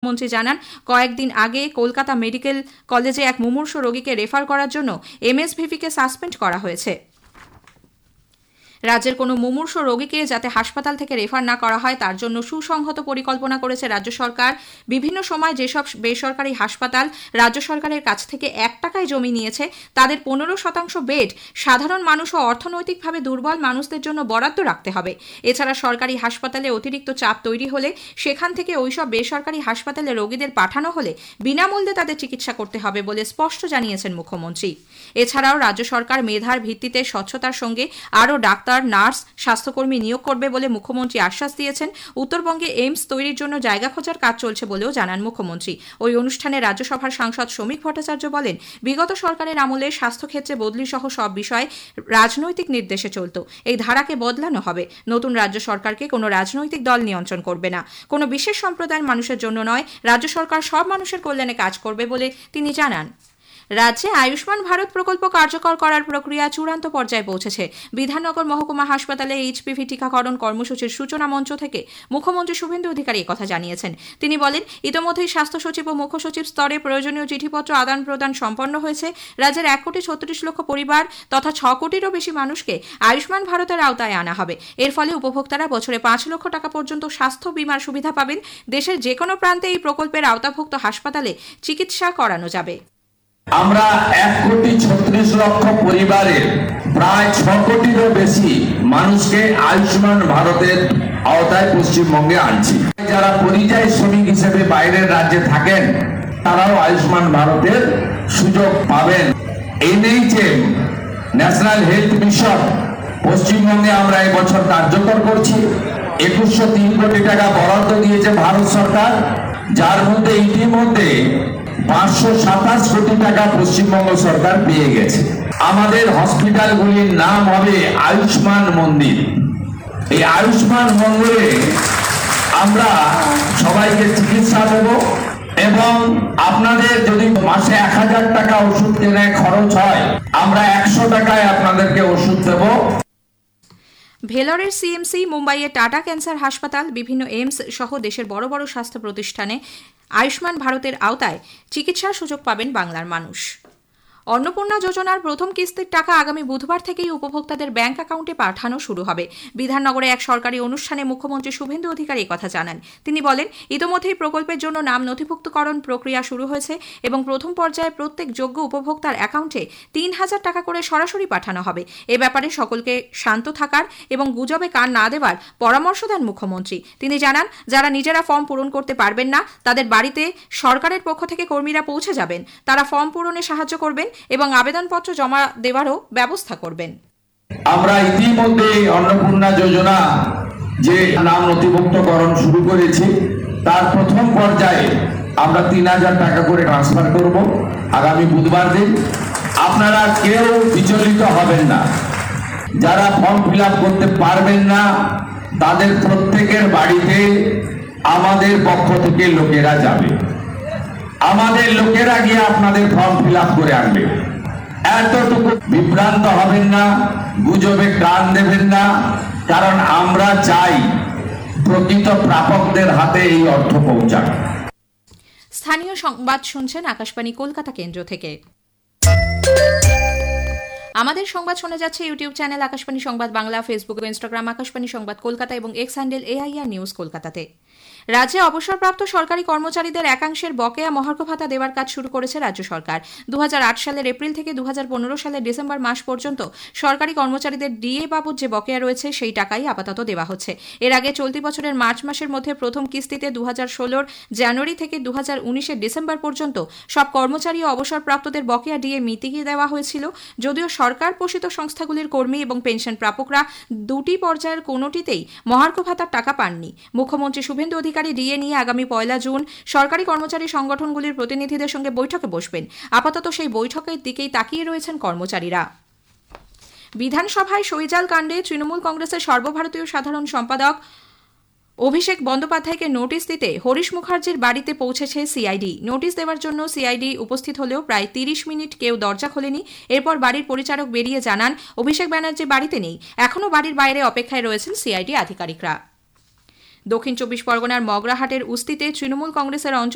মুখ্যমন্ত্রী জানান, কয়েকদিন আগে কলকাতা মেডিকেল কলেজে এক মুমূর্ষু রোগীকে রেফার করার জন্য এমএসভিভিকে সাসপেন্ড করা হয়েছে। রাজ্যের কোনো মুমূর্ষু রোগীকে যাতে হাসপাতাল থেকে রেফার না করা হয় তার জন্য সুসংহত পরিকল্পনা করেছে রাজ্য সরকার। বিভিন্ন সময় যেসব বেসরকারি হাসপাতাল রাজ্য সরকারের কাছ থেকে 1 টাকায় জমি নিয়েছে তাদের 15% বেড সাধারণ মানুষ ও অর্থনৈতিকভাবে দুর্বল মানুষদের জন্য বরাদ্দ রাখতে হবে। এছাড়া সরকারি হাসপাতালে অতিরিক্ত চাপ তৈরি হলে সেখান থেকে ওইসব বেসরকারি হাসপাতালে রোগীদের পাঠানো হলে বিনামূল্যে তাদের চিকিৎসা করতে হবে বলে স্পষ্ট জানিয়েছেন মুখ্যমন্ত্রী। এছাড়াও রাজ্য সরকার মেধার ভিত্তিতে স্বচ্ছতার সঙ্গে আরও ডাক্তার, নার্স, স্বাস্থ্যকর্মী নিয়োগ করবে বলে মুখ্যমন্ত্রী আশ্বাস দিয়েছেন। উত্তরবঙ্গে এইমস তৈরির জন্য জায়গা খোঁজার কাজ চলছে বলেও জানান মুখ্যমন্ত্রী। ওই অনুষ্ঠানে রাজ্যসভার সাংসদ শ্রমিক ভট্টাচার্য বলেন, বিগত সরকারের আমলে স্বাস্থ্যক্ষেত্রে বদলি সহ সব বিষয় রাজনৈতিক নির্দেশে চলত। এই ধারাকে বদলানো হবে। নতুন রাজ্য সরকারকে কোনো রাজনৈতিক দল নিয়ন্ত্রণ করবে না। কোনো বিশেষ সম্প্রদায়ের মানুষের জন্য নয়, রাজ্য সরকার সব মানুষের কল্যাণে কাজ করবে বলে তিনি জানান। রাজ্যে আয়ুষ্মান ভারত প্রকল্প কার্যকর করার প্রক্রিয়া চূড়ান্ত পর্যায়ে পৌঁছেছে। বিধাননগর মহকুমা হাসপাতালে এইচপিভি টিকাকরণ কর্মসূচির সূচনা মঞ্চ থেকে মুখ্যমন্ত্রী শুভেন্দু অধিকারী একথা জানিয়েছেন। তিনি বলেন, ইতোমধ্যেই স্বাস্থ্য সচিব ও মুখ্য সচিব স্তরে প্রয়োজনীয় চিঠিপত্র আদান প্রদান সম্পন্ন হয়েছে। রাজ্যের 1,36,00,000 পরিবার তথা 6 কোটিরও বেশি মানুষকে আয়ুষ্মান ভারতের আওতায় আনা হবে। এর ফলে উপভোক্তারা বছরে 5 লক্ষ টাকা পর্যন্ত স্বাস্থ্য বীমার সুবিধা পাবেন। দেশের যে কোনো প্রান্তে এই প্রকল্পের আওতাভুক্ত হাসপাতালে চিকিৎসা করানো যাবে। আমরা 1,36,00,000 পরিবারের প্রায় 6 কোটিরও বেশি মানুষকে আয়ুষ্মান ভারতের আওতায় পশ্চিমবঙ্গে আনছি। যারা পরিযায়ী শ্রমিক হিসেবে বাইরের রাজ্যে থাকেন তারাও আয়ুষ্মান ভারতের সুযোগ পাবেন। এনএইচএম ন্যাশনাল হেলথ মিশন পশ্চিমবঙ্গে আমরা এবছর কার্যকর করছি। 2,103 কোটি টাকা বরাদ্দ দিয়েছে ভারত সরকার, যার মধ্যে ইতিমধ্যে 527 কোটি টাকা পশ্চিমবঙ্গ সরকার পেয়ে গেছে। আমাদের হসপিটালগুলির নাম হবে আয়ুষ্মান মন্দির। এই আয়ুষ্মান মন্দিরে আমরা সবাইকে চিকিৎসা দেব এবং আপনাদের যদি মাসে 1,000 টাকা ওষুধ কেনায় খরচ হয়, আমরা 100 টাকায় আপনাদেরকে ওষুধ দেব। ভেলোরের সিএমসি, মুম্বাইয়ের টাটা ক্যান্সার হাসপাতাল, বিভিন্ন এইমস সহ দেশের বড় বড় স্বাস্থ্য প্রতিষ্ঠানে আয়ুষ্মান ভারতের আওতায় চিকিৎসার সুযোগ পাবেন বাংলার মানুষ। অন্নপূর্ণা যোজনার প্রথম কিস্তির টাকা আগামী বুধবার থেকেই উপভোক্তাদের ব্যাংক অ্যাকাউন্টে পাঠানো শুরু হবে। বিধাননগরে এক সরকারি অনুষ্ঠানে মুখ্যমন্ত্রী শুভেন্দু অধিকারী কথা জানান। তিনি বলেন, ইতোমধ্যেই প্রকল্পের জন্য নাম নথিভুক্তকরণ প্রক্রিয়া শুরু হয়েছে এবং প্রথম পর্যায়ে প্রত্যেক যোগ্য উপভোক্তার অ্যাকাউন্টে 3,000 টাকা করে সরাসরি পাঠানো হবে। এ ব্যাপারে সকলকে শান্ত থাকার এবং গুজবে কান না দেওয়ার পরামর্শ দেন মুখ্যমন্ত্রী। তিনি জানান, যারা নিজেরা ফর্ম পূরণ করতে পারবেন না তাদের বাড়িতে সরকারের পক্ষ থেকে কর্মীরা পৌঁছে যাবেন। তারা ফর্ম পূরণে সাহায্য করবেন এবং আবেদনপত্র জমা দেওয়ারও ব্যবস্থা করবেন। আমরা ইতিমধ্যে অন্নপূর্ণা যোজনা যে নাম নথিভুক্তকরণ শুরু করেছি তার প্রথম পর্যায়ে আমরা 3,000 টাকা করে ট্রান্সফার করব আগামী বুধবার দিন। আপনারা কেউ বিচলিত হবেন না। যারা ফর্ম ফিল আপ করতে পারবেন না তাদের প্রত্যেকের বাড়িতে আমাদের পক্ষ থেকে লোকেরা যাবে। আমাদের লোকেরা গিয়ে আপনাদের ফর্ম ফিল আপ করে আনবে। এতটুকু বিভ্রান্ত হবেন না, গুজবে কান দেবেন না, কারণ আমরা চাই প্রকৃত প্রাপকদের হাতে এই অর্থ পৌঁছাক। স্থানীয় সংবাদ শুনছেন আকাশবাণী কলকাতা কেন্দ্র থেকে। আমাদের সংবাদ শোনা যাচ্ছে ইউটিউব চ্যানেল আকাশবাণী সংবাদ বাংলা, ফেসবুক ও ইনস্টাগ্রাম আকাশবাণী সংবাদ কলকাতা এবং এক্স হ্যান্ডেল AIR নিউজ কলকাতাতে। রাজ্যে অবসরপ্রাপ্ত সরকারি কর্মচারীদের একাংশের বকেয়া মহার্ঘ ভাতা দেওয়ার কাজ শুরু করেছে রাজ্য সরকার। 2008 সালের এপ্রিল থেকে 2015 সালের ডিসেম্বর মাস পর্যন্ত সরকারি কর্মচারীদের ডিএ বাবদ যে বকেয়া রয়েছে সেই টাকাই আপাতত দেওয়া হচ্ছে। এর আগে চলতি বছরের মার্চ মাসের মধ্যে প্রথম কিস্তিতে 2016 জানুয়ারি থেকে 2019 ডিসেম্বর পর্যন্ত সব কর্মচারী ও অবসরপ্রাপ্তদের বকেয়া ডিএ মিটিয়ে দেওয়া হয়েছিল। যদিও সরকার পোষিত সংস্থাগুলির কর্মী এবং পেনশন প্রাপকরা দুটি পর্যায়ের কোনোটিতেই মহার্ঘ ভাতার টাকা পাননি। মুখ্যমন্ত্রী শুভেন্দু অধিকারী ডিএ নিয়ে আগামী 1 জুন সরকারি কর্মচারী সংগঠনগুলির প্রতিনিধিদের সঙ্গে বৈঠকে বসবেন। আপাতত সেই বৈঠকের দিকেই তাকিয়ে রয়েছেন কর্মচারীরা। বিধানসভায় শৈজাল কাণ্ডে তৃণমূল কংগ্রেসের সর্বভারতীয় সাধারণ সম্পাদক অভিষেক বন্দ্যোপাধ্যায়কে নোটিশ দিতে হরিশ মুখার্জির বাড়িতে পৌঁছেছে সিআইডি। নোটিশ দেওয়ার জন্য সিআইডি উপস্থিত হলেও প্রায় 30 মিনিট কেউ দরজা খোলেনি। এরপর বাড়ির পরিচারক বেরিয়ে জানান, অভিষেক ব্যানার্জি বাড়িতে নেই। এখনও বাড়ির বাইরে অপেক্ষায় রয়েছেন সিআইডি আধিকারিকরা। দক্ষিণ 24 পরগনার মগরাহাটের উস্তিতে তৃণমূল কংগ্রেসের অঞ্চল